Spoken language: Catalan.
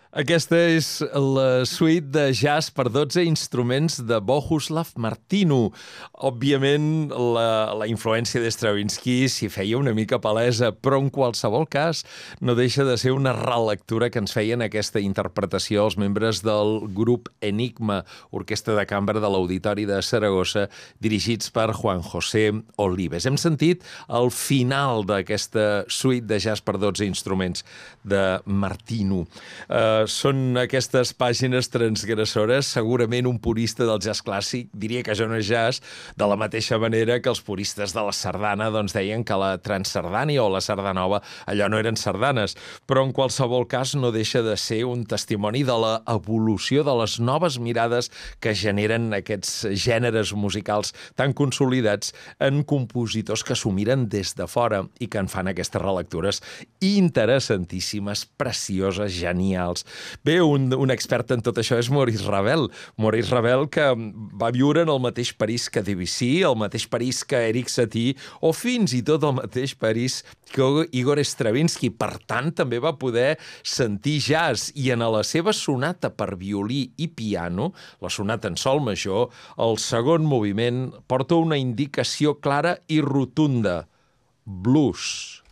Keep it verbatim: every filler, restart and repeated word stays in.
Aquesta és la suite de jazz per dotze instruments de Bohuslav Martinu. Òbviament, la, la influència de Stravinsky s'hi feia una mica palesa, però en qualsevol cas no deixa de ser una relectura que ens feien aquesta interpretació els membres del grup Enigma, orquestra de cambra de l'Auditori de Saragossa, dirigits per Juan José Olives. Hem sentit el final d'aquesta suite de jazz per dotze instruments de Martinu. Uh, són aquestes pàgines transgressores. Segurament un purista del jazz clàssic diria que això no és jazz, de la mateixa manera que els puristes de la sardana doncs, deien que la transsardània o la sardanova allò no eren sardanes. Però en qualsevol cas no deixa de ser un testimoni de la evolució de les noves mirades que generen aquests gèneres musicals tan consolidats en compositors que s'ho miren des de fora i que en fan aquestes relectures interessantíssimes, precioses, genials. Bé, un, un expert en tot això és Maurice Ravel. Maurice Ravel, que va viure en el mateix París que Debussy, el mateix París que Erik Satie, o fins i tot el mateix París que Igor Stravinsky. Per tant, també va poder sentir jazz. I en la seva sonata per violí i piano, la sonata en sol major, el segon moviment porta una indicació clara i rotunda: blues.